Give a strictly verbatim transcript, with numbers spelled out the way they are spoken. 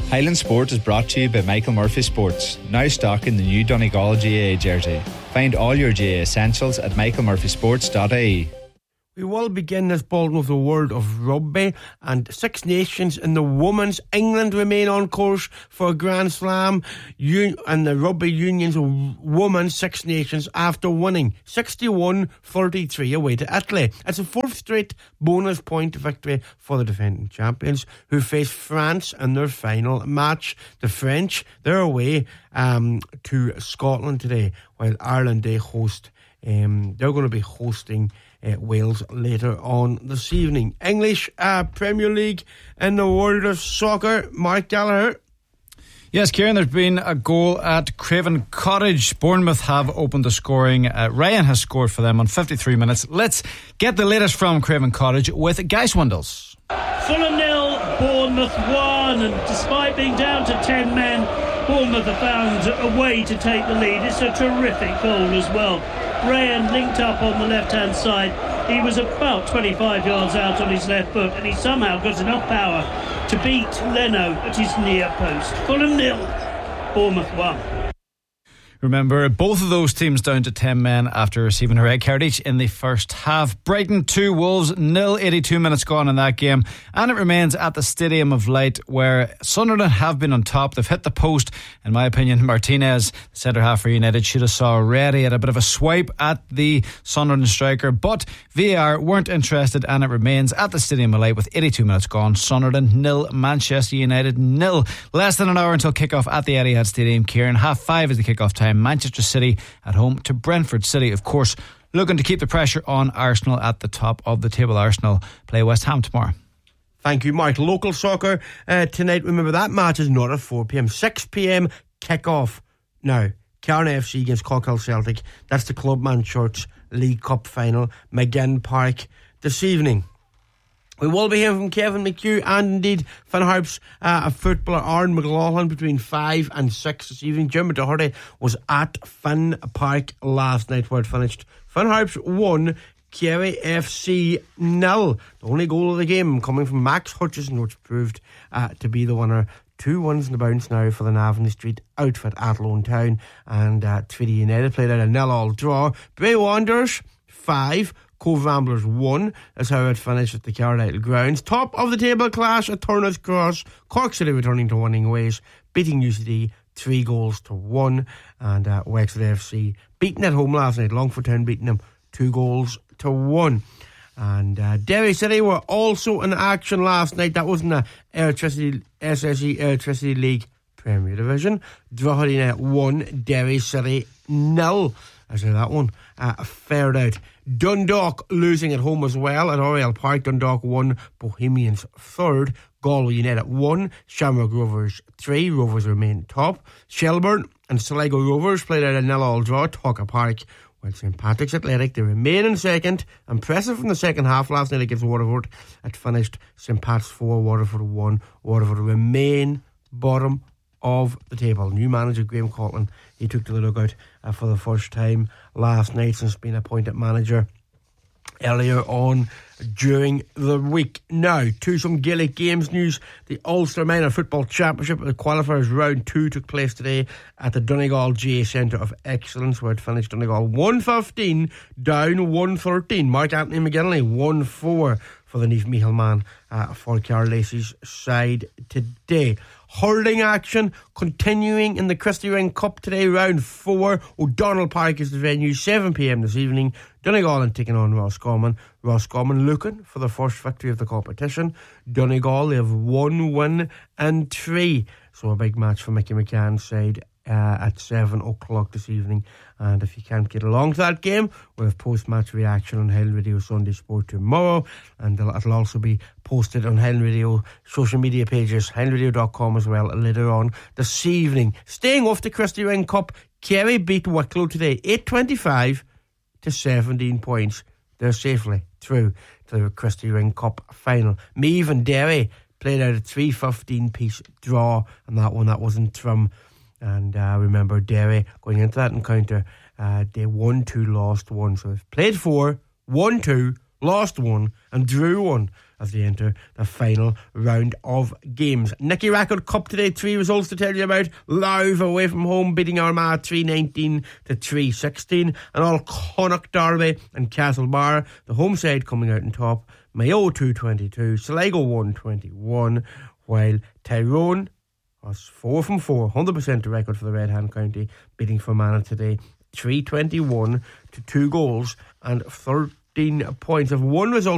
Highland Sport is brought to you by Michael Murphy Sports, now stocking the new Donegal G A A jersey. Find all your G A A essentials at michael murphy sports dot I E. We will begin this bulletin with the world of rugby, and Six Nations in the women's. England remain on course for a Grand Slam, Un- and the Rugby Union's women's Six Nations after winning sixty-one thirty-three away to Italy. It's a fourth straight bonus point victory for the defending champions, who face France in their final match. The French, they're away um, to Scotland today, while Ireland, they host. Um, they're going to be hosting Uh, Wales later on this evening. English uh, Premier League in the world of soccer. Mark Gallagher. Yes, Kieran, there's been a goal at Craven Cottage. Bournemouth have opened the scoring. Uh, Ryan has scored for them on fifty-three minutes. Let's get the latest from Craven Cottage with Guy Swindles. Fulham nil, Bournemouth one, and despite being down to ten men, Bournemouth have found a way to take the lead. It's a terrific goal as well. Ryan linked up on the left hand side. He was about twenty-five yards out on his left foot, and he somehow got enough power to beat Leno at his near post. Fulham nil, Bournemouth one. Remember, both of those teams down to ten men after receiving a red card each in the first half. Brighton two, Wolves nil, eighty-two minutes gone in that game, and it remains at the Stadium of Light, where Sunderland have been on top. They've hit the post. In my opinion, Martinez, the centre half for United, should have saw already at a bit of a swipe at the Sunderland striker, but V A R weren't interested, and it remains at the Stadium of Light with eighty-two minutes gone. Sunderland nil, Manchester United nil. Less than an hour until kick-off at the Etihad Stadium. Kieran, half five is the kick-off time. Manchester City at home to Brentford. City, of course, looking to keep the pressure on Arsenal at the top of the table. Arsenal play West Ham tomorrow. Thank you, Mark. Local soccer uh, tonight. Remember, that match is not at four p.m. six p.m. kick-off. Now, Cairn F C against Cockhill Celtic. That's the Clubman Shorts League Cup final, McGinn Park, this evening. We will be hearing from Kevin McHugh and indeed Finn Harps, uh, a footballer, Aaron McLaughlin, between five and six this evening. Jim Doherty was at Finn Park last night where it finished. Finn Harps won, Kerry F C nil. The only goal of the game coming from Max Hutchison, which proved uh, to be the winner. Two ones in the bounce now for the Navan Street outfit at Lone Town, and uh, Tweedy United played out a nil-all draw. Bray Wanderers five, Cove Ramblers one. That's how it finished at the Carlisle grounds. Top of the table clash at Turner's Cross. Cork City returning to winning ways, beating U C D three goals to one, and uh, Wexford F C beaten at home last night. Longford Town beating them two goals to one. And uh, Derry City were also in action last night. That was in the Electricity S S E Electricity League Premier Division. Drogheda Net one, Derry City nil. I say that one uh, fared out. Dundalk losing at home as well at Oriel Park. Dundalk one, Bohemians third. Galway United one, Shamrock Rovers three. Rovers remain top. Shelburne and Sligo Rovers played out a nil-all draw at Tucker Park, while Saint Patrick's Athletic, they remain in second. Impressive from the second half last night against Waterford. It finished Saint Pat's four, Waterford one. Waterford remain bottom of the table. New manager Graham Coughlan, he took to the lookout uh, for the first time last night since being appointed manager earlier on during the week. Now to some Gaelic Games news. The Ulster Minor Football Championship, the qualifiers round two, took place today at the Donegal G A A Centre of Excellence, where it finished Donegal one fifteen down one thirteen. Mark Anthony McGinley one four for the Niamh Micheal man uh, for Carl Lacey's side today. Hurling action continuing in the Christy Ring Cup today, round four. O'Donnell Park is the venue, seven p.m. this evening. Donegal and taking on Roscommon. Roscommon looking for the first victory of the competition. Donegal, they have one win and three. So a big match for Mickey McCann's side uh, at seven o'clock this evening. And if you can't get along to that game, we'll have post-match reaction on Highland Radio Sunday Sport tomorrow, and it'll also be posted on Highland Radio social media pages, highland radio dot com as well, later on this evening. Staying off the Christy Ring Cup, Kerry beat Wicklow today, eight twenty-five to seventeen points. They're safely through to the Christy Ring Cup final. Meath and Derry played out a three fifteen piece draw, and that one, that was in Trim. And uh, remember, Derry going into that encounter, uh, they won two, lost one. So they've played four, won two, lost one, and drew one. as they enter the final round of games. Nicky Rackard Cup today, three results to tell you about. Louth away from home beating Armagh three nineteen to three sixteen, and all Connacht Derby and Castlebar, the home side coming out on top. Mayo two twenty-two, Sligo one twenty-one, while Tyrone was four from four, one hundred percent the record for the Red Hand County, beating Fermanagh today three twenty-one to two goals and thirteen points. If one result